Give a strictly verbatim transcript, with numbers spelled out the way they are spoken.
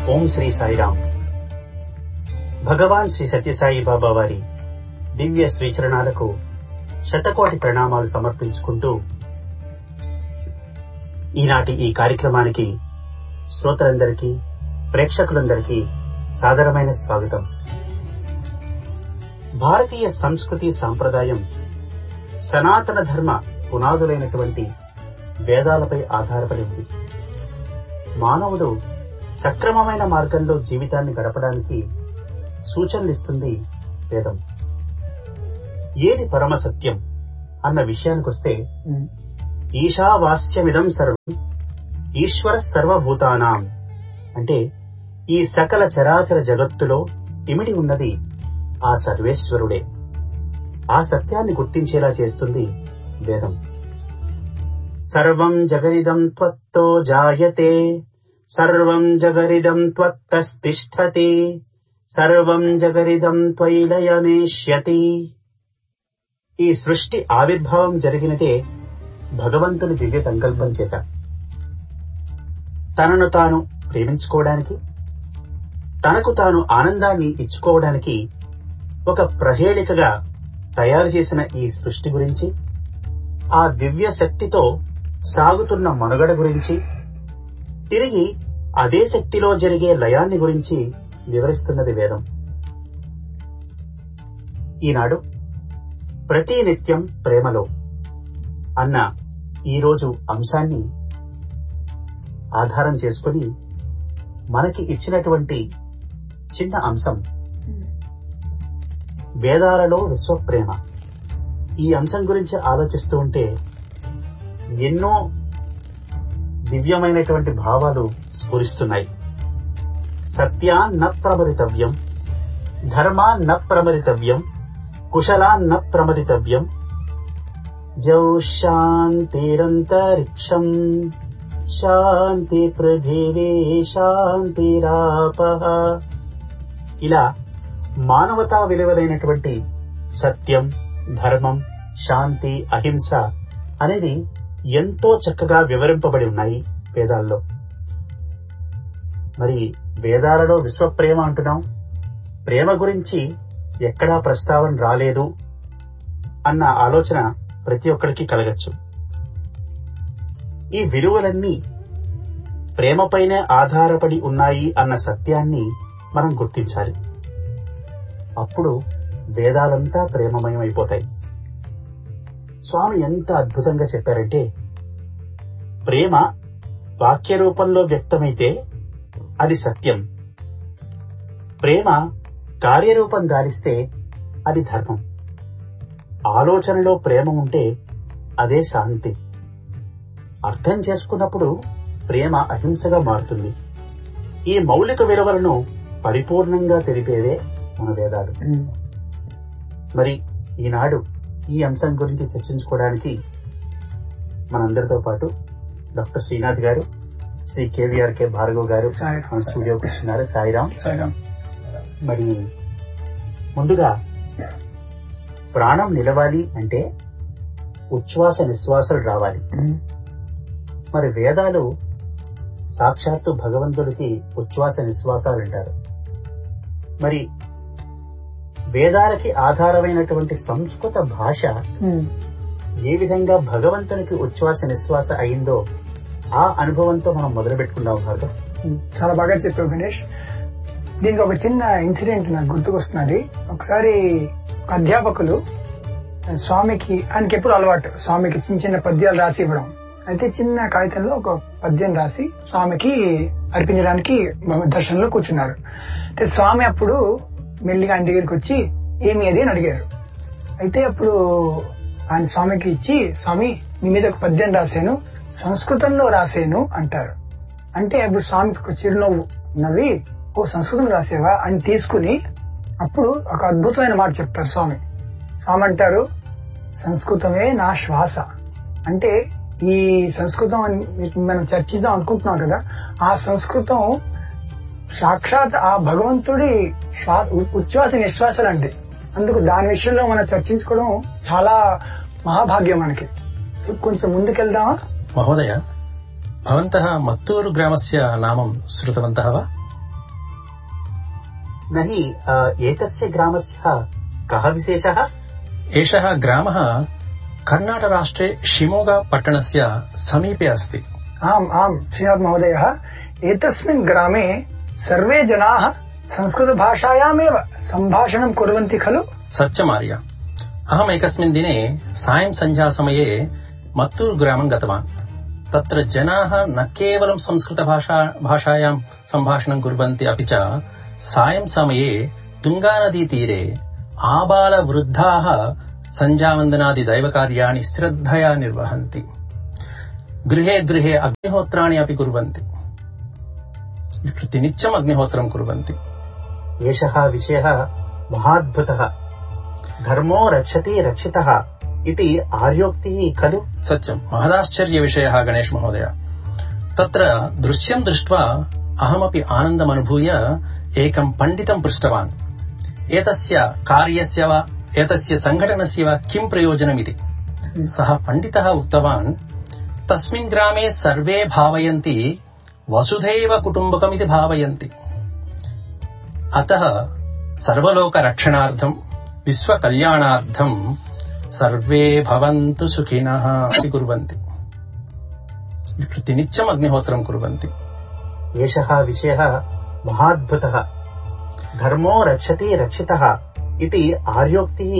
ఓం శ్రీ సాయిరామ్. భగవాన్ శ్రీ సత్యసాయి బాబా వారి దివ్య శ్రీచరణాలకు శతకోటి ప్రణామాలు సమర్పించుకుంటూ ఈనాటి ఈ కార్యక్రమానికి శ్రోతలందరికీ, ప్రేక్షకులందరికీ సాదరమైన స్వాగతం. భారతీయ సంస్కృతి సాంప్రదాయం సనాతన ధర్మ పునాదులైనటువంటి వేదాలపై ఆధారపడి ఉంది. మానవుడు సక్రమమైన మార్గంలో జీవితాన్ని గడపడానికి సూచనలిస్తుంది వేదం. ఏది పరమ సత్యం అన్న విషయానికొస్తే, ఈశావాస్యమిదం సర్వం ఈశ్వర సర్వభూతానాం అంటే ఈ సకల చరాచర జగత్తులో ఇమిడి ఉన్నది ఆ సర్వేశ్వరుడే. ఆ సత్యాన్ని గుర్తించేలా చేస్తుంది వేదం. సర్వం జగరిదం త్వత్తో జాయతే, సర్వం జగరిదం త్వత్తస్థిష్ఠతి, సర్వం జగరిదం త్వయిలయమేష్యతి. ఈ సృష్టి ఆవిర్భావం జరిగినదే భగవంతుని దివ్య సంకల్పం చేత. తనను తాను ప్రేమించుకోవడానికి, తనకు తాను ఆనందాన్ని ఇచ్చుకోవడానికి ఒక ప్రహేళికగా తయారు చేసిన ఈ సృష్టి గురించి, ఆ దివ్య శక్తితో సాగుతున్న మనుగడ గురించి, తిరిగి అదే శక్తిలో జరిగే లయాన్ని గురించి వివరిస్తున్నది వేదం. ఈనాడు ప్రతి నిత్యం ప్రేమలో అన్న ఈరోజు అంశాన్ని ఆధారం చేసుకుని మనకి ఇచ్చినటువంటి చిన్న అంశం వేదాలలో విశ్వప్రేమ. ఈ అంశం గురించి ఆలోచిస్తూ ఉంటే ఎన్నో దివ్యమైనటువంటి భావాలు స్ఫురిస్తున్నాయి. సత్యాన్న ప్రమరితవ్యం, ధర్మాన్న ప్రమరితవ్యం, కుశలాన్న ప్రమరితవ్యం, జౌ శాంతిరంతరిక్షం శాంతి పృథివీ శాంతిరాపః. ఇలా మానవతా విలువలైనటువంటి సత్యం, ధర్మం, శాంతి, అహింస అనేది ఎంతో చక్కగా వివరింపబడి ఉన్నాయి వేదాల్లో. మరి వేదాలలో విశ్వప్రేమ అంటున్నాం, ప్రేమ గురించి ఎక్కడా ప్రస్తావన రాలేదు అన్న ఆలోచన ప్రతి ఒక్కరికి కలగచ్చు. ఈ విలువలన్నీ ప్రేమపైనే ఆధారపడి ఉన్నాయి అన్న సత్యాన్ని మనం గుర్తించాలి. అప్పుడు వేదాలంతా ప్రేమమయం అయిపోతాయి. స్వామి ఎంత అద్భుతంగా చెప్పారంటే, ప్రేమ వాక్య రూపంలో వ్యక్తమైతే అది సత్యం, ప్రేమ కార్యరూపం దాలిస్తే అది ధర్మం, ఆలోచనలో ప్రేమ ఉంటే అదే శాంతి. అర్థం చేసుకున్నప్పుడు ప్రేమ అహింసగా మారుతుంది. ఈ మౌలిక విలువలను పరిపూర్ణంగా తెలిపేవే మన వేదాలు. మరి ఈనాడు ఈ అంశం గురించి చర్చించుకోవడానికి మనందరితో పాటు డాక్టర్ శ్రీనాథ్ గారు, శ్రీ కేవీఆర్ కే భార్గవ్ గారు మన స్టూడియోకి వచ్చినారు. సాయిరామ్. మరి ముందుగా ప్రాణం నిలవాలి అంటే ఉచ్ఛ్వాస నిశ్వాసాలు రావాలి. మరి వేదాలు సాక్షాత్తు భగవంతుడికి ఉచ్ఛ్వాస నిశ్వాసాలు అంటారు. మరి వేదాలకి ఆధారమైనటువంటి సంస్కృత భాష ఏ విధంగా భగవంతునికి ఉచ్ఛ్వాస నిశ్వాస అయిందో ఆ అనుభవంతో మనం మొదలు పెట్టుకున్నాం. భార్గవ్, చాలా బాగా చెప్పావు గణేష్. దీనికి ఒక చిన్న ఇన్సిడెంట్ నాకు గుర్తుకొస్తున్నది. ఒకసారి అధ్యాపకులు స్వామికి, ఆయనకి ఎప్పుడు అలవాటు స్వామికి చిన్న చిన్న పద్యాలు రాసి ఇవ్వడం. అయితే చిన్న కాగితంలో ఒక పద్యం రాసి స్వామికి అర్పించడానికి దర్శనంలో కూర్చున్నారు. అయితే స్వామి అప్పుడు మెల్లిగా ఆయన దగ్గరికి వచ్చి ఏమి అది అని అడిగారు. అయితే అప్పుడు ఆయన స్వామికి ఇచ్చి, స్వామి మీ మీద ఒక పద్యం రాశాను, సంస్కృతంలో రాశాను అంటారు. అంటే అప్పుడు స్వామికి ఒక చిరునవ్వు నవ్వి, ఓ సంస్కృతం రాసేవా అని తీసుకుని అప్పుడు ఒక అద్భుతమైన మాట చెప్తారు స్వామి. స్వామి అంటారు, సంస్కృతమే నా శ్వాస. అంటే ఈ సంస్కృతం మనం చర్చిద్దాం అనుకుంటున్నాం కదా, ఆ సంస్కృతం సాక్షాత్ ఆ భగవంతుడి ఉచ్ఛ్వాస నిశ్వాసాలు అంటే. అందుకు దాని విషయంలో మనం చర్చించుకోవడం చాలా మహాభాగ్యం మనకి. కొంచెం न हि एतस्य ग्रामस्य कः विशेषः? एषः ग्रामः कर्णाटकराष्ट्रे शिमोगा पट्टणस्य समीपे अस्ति. आम् आम् श्रीनाथ महोदयः, एतस्मिन् ग्रामे सर्वे जनाः संस्कृतभाषायामेव सम्भाषणं कुर्वन्ति खलु? सत्यमार्य. अहम् एकस्मिन् दिने सायं सन्ध्यासमये मत्तूरु ग्रामं गतवान्. तत्र जनाः न केवलं संस्कृतभाषा भाषायां सम्भाषणं कुर्वन्ति, अपि च सायं समये तुङ्गानदीतीरे आबालवृद्धाः सञ्ध्यावन्दनादि दैवकार्याणि श्रद्धया निर्वहन्ति. गृहे गृहे अग्निहोत्राणि अपि कुर्वन्ति. प्रतिनित्यम् अग्निहोत्रं कुर्वन्ति. एषः विषयः महाद्भुतः. धर्मो रक्षति रक्षितः इति आर्योक्तिः खलु? सत्यं, महदाश्चर्यविषयः गणेश महोदय. तत्र दृश्यं दृष्ट्वा अहमपि आनन्दमनुभूय एकं पण्डितं पृष्टवान्. एतस्य कार्यस्य वा एतस्य सङ्घटनस्य वा किं प्रयोजनमिति. सः पण्डितः उक्तवान्, तस्मिन् ग्रामे सर्वे भावयन्ति वसुधैव कुटुम्बकमिति भावयन्ति. अतः सर्वलोकरक्षणार्थं विश्वकल्याणार्थं सर्वे भवन्तु सुखिनः इति कुर्वन्ति. प्रतिनित्यम् अग्निहोत्रं कुर्वन्ति. एषः विषयः महाद्भुतः. धर्मो रक्षति रक्षितः इति आर्योक्तिः